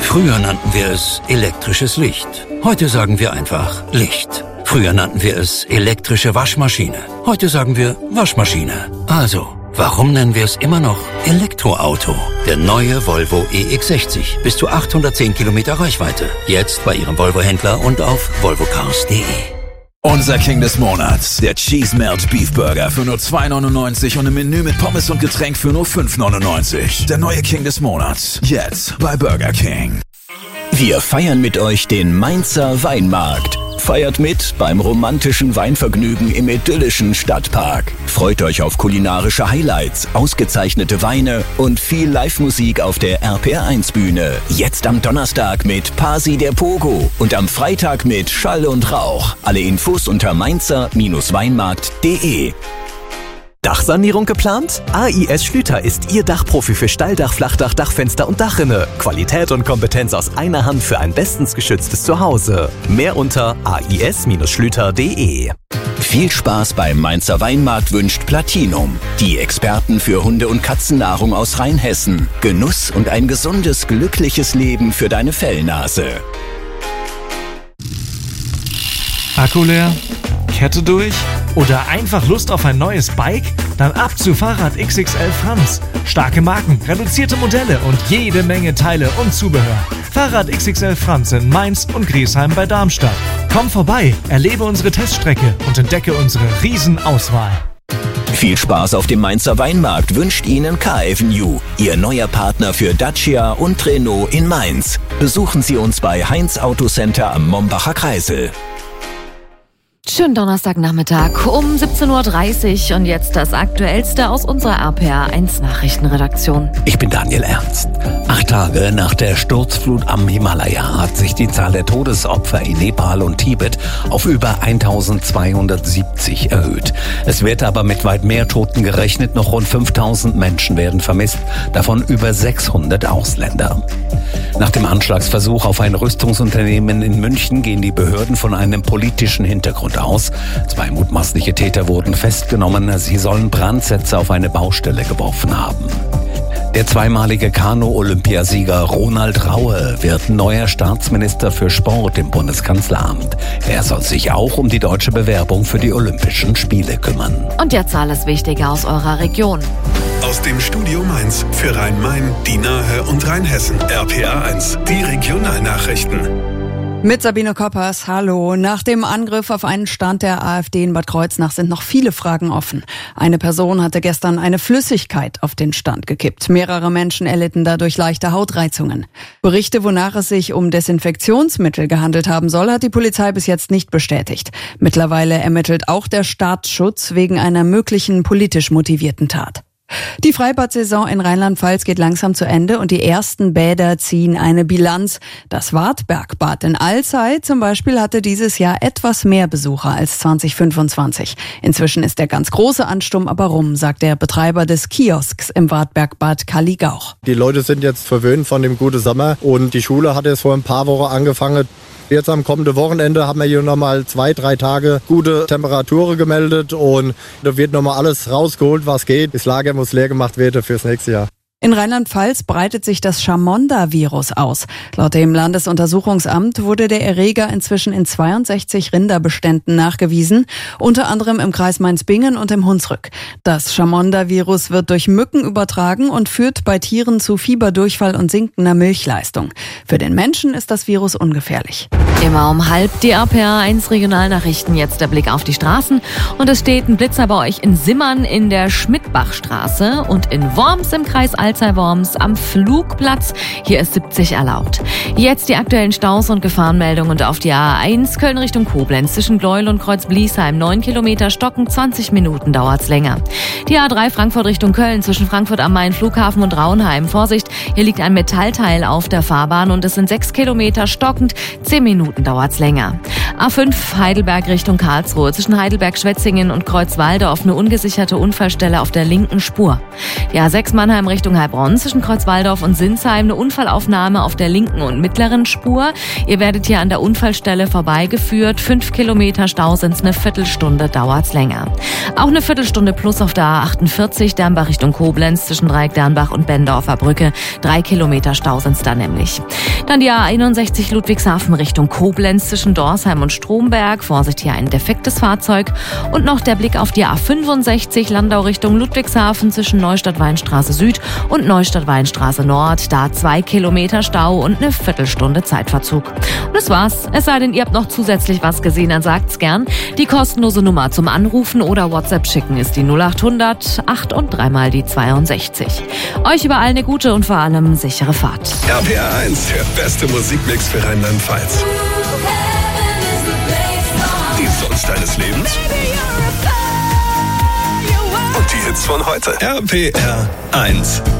Früher nannten wir es elektrisches Licht. Heute sagen wir einfach Licht. Früher nannten wir es elektrische Waschmaschine. Heute sagen wir Waschmaschine. Also, warum nennen wir es immer noch Elektroauto? Der neue Volvo EX60. Bis zu 810 Kilometer Reichweite. Jetzt bei Ihrem Volvo-Händler und auf volvocars.de. Unser King des Monats, der Cheese Melt Beef Burger für nur 2,99 und im Menü mit Pommes und Getränk für nur 5,99. Der neue King des Monats, jetzt bei Burger King. Wir feiern mit euch den Mainzer Weinmarkt. Feiert mit beim romantischen Weinvergnügen im idyllischen Stadtpark. Freut euch auf kulinarische Highlights, ausgezeichnete Weine und viel Live-Musik auf der RPR1-Bühne. Jetzt am Donnerstag mit Pasi der Pogo und am Freitag mit Schall und Rauch. Alle Infos unter mainzer-weinmarkt.de. Dachsanierung geplant? AIS Schlüter ist Ihr Dachprofi für Stalldach, Flachdach, Dachfenster und Dachrinne. Qualität und Kompetenz aus einer Hand für ein bestens geschütztes Zuhause. Mehr unter ais-schlüter.de. Viel Spaß beim Mainzer Weinmarkt wünscht Platinum. Die Experten für Hunde- und Katzennahrung aus Rheinhessen. Genuss und ein gesundes, glückliches Leben für deine Fellnase. Akku leer? Kette durch? Oder einfach Lust auf ein neues Bike? Dann ab zu Fahrrad XXL Franz. Starke Marken, reduzierte Modelle und jede Menge Teile und Zubehör. Fahrrad XXL Franz in Mainz und Griesheim bei Darmstadt. Komm vorbei, erlebe unsere Teststrecke und entdecke unsere Riesenauswahl. Viel Spaß auf dem Mainzer Weinmarkt wünscht Ihnen Car-Avenue, Ihr neuer Partner für Dacia und Renault in Mainz. Besuchen Sie uns bei Heinz Autocenter am Mombacher Kreisel. Schönen Donnerstagnachmittag um 17.30 Uhr und jetzt das Aktuellste aus unserer RPR1 Nachrichtenredaktion. Ich bin Daniel Ernst. 8 Tage nach der Sturzflut am Himalaya hat sich die Zahl der Todesopfer in Nepal und Tibet auf über 1270 erhöht. Es wird aber mit weit mehr Toten gerechnet. Noch rund 5000 Menschen werden vermisst, davon über 600 Ausländer. Nach dem Anschlagsversuch auf ein Rüstungsunternehmen in München gehen die Behörden von einem politischen Hintergrund aus. 2 mutmaßliche Täter wurden festgenommen. Sie sollen Brandsätze auf eine Baustelle geworfen haben. Der zweimalige Kanu-Olympiasieger Ronald Raue wird neuer Staatsminister für Sport im Bundeskanzleramt. Er soll sich auch um die deutsche Bewerbung für die Olympischen Spiele kümmern. Und jetzt alles Wichtige aus eurer Region. Aus dem Studio Mainz für Rhein-Main, die Nahe und Rheinhessen. RPR1, die Regionalnachrichten. Mit Sabine Koppers, hallo. Nach dem Angriff auf einen Stand der AfD in Bad Kreuznach sind noch viele Fragen offen. Eine Person hatte gestern eine Flüssigkeit auf den Stand gekippt. Mehrere Menschen erlitten dadurch leichte Hautreizungen. Berichte, wonach es sich um Desinfektionsmittel gehandelt haben soll, hat die Polizei bis jetzt nicht bestätigt. Mittlerweile ermittelt auch der Staatsschutz wegen einer möglichen politisch motivierten Tat. Die Freibad-Saison in Rheinland-Pfalz geht langsam zu Ende und die ersten Bäder ziehen eine Bilanz. Das Wartbergbad in Alzey zum Beispiel hatte dieses Jahr etwas mehr Besucher als 2025. Inzwischen ist der ganz große Ansturm aber rum, sagt der Betreiber des Kiosks im Wartbergbad Kalli Gauch. Die Leute sind jetzt verwöhnt von dem guten Sommer und die Schule hat jetzt vor ein paar Wochen angefangen. Jetzt am kommenden Wochenende haben wir hier nochmal 2-3 Tage gute Temperaturen gemeldet und da wird nochmal alles rausgeholt, was geht. Das Lager muss leer gemacht werden fürs nächste Jahr. In Rheinland-Pfalz breitet sich das Chamonda-Virus aus. Laut dem Landesuntersuchungsamt wurde der Erreger inzwischen in 62 Rinderbeständen nachgewiesen, unter anderem im Kreis Mainz-Bingen und im Hunsrück. Das Chamonda-Virus wird durch Mücken übertragen und führt bei Tieren zu Fieberdurchfall und sinkender Milchleistung. Für den Menschen ist das Virus ungefährlich. Immer um 12:30 die RPR1 Regionalnachrichten. Jetzt der Blick auf die Straßen. Und es steht ein Blitzer bei euch in Simmern in der Schmidtbachstraße und in Worms im Kreis Alzey-Worms am Flugplatz. Hier ist 70 erlaubt. Jetzt die aktuellen Staus und Gefahrenmeldungen und auf die A1 Köln Richtung Koblenz zwischen Gleuel und Kreuz-Bliesheim 9 Kilometer stocken, 20 Minuten dauert's länger. Die A3 Frankfurt Richtung Köln zwischen Frankfurt am Main Flughafen und Raunheim. Vorsicht, hier liegt ein Metallteil auf der Fahrbahn und es sind 6 Kilometer stockend, 10 Minuten dauert's länger. A5 Heidelberg Richtung Karlsruhe zwischen Heidelberg-Schwetzingen und Kreuzwalde auf eine ungesicherte Unfallstelle auf der linken Spur. Die A6 Mannheim Richtung Heilbronn zwischen Kreuzwaldorf und Sinsheim eine Unfallaufnahme auf der linken und mittleren Spur. Ihr werdet hier an der Unfallstelle vorbeigeführt. 5 Kilometer Stau sind's, eine Viertelstunde dauert's länger. Auch eine Viertelstunde plus auf der A48 Dernbach Richtung Koblenz zwischen Dreieck Dernbach und Bendorfer Brücke. 3 Kilometer Stau sind's da nämlich. Dann die A61 Ludwigshafen Richtung Koblenz zwischen Dorsheim und Stromberg. Vorsicht, hier ein defektes Fahrzeug. Und noch der Blick auf die A65 Landau Richtung Ludwigshafen zwischen Neustadt-Weinstraße Süd und Neustadt-Weinstraße Nord. Da 2 Kilometer Stau und eine Viertelstunde Zeitverzug. Und das war's. Es sei denn, ihr habt noch zusätzlich was gesehen, dann sagt's gern. Die kostenlose Nummer zum Anrufen oder WhatsApp schicken ist die 0800 8 und 3 mal die 62. Euch überall eine gute und vor allem sichere Fahrt. RPR 1, der beste Musikmix für Rheinland-Pfalz. Die Songs deines Lebens und die Hits von heute. RPR 1.